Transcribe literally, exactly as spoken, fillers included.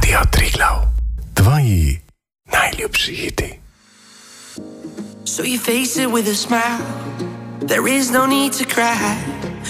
Radio Triglav. Tvoji najljubši hiti. So you face it with a smile. There is no need to cry.